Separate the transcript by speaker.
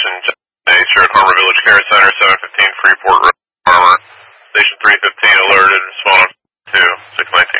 Speaker 1: Station here at Harbor Village Care Center, 715 Freeport Road, Harbor. Station 315 alerted, respond to 619.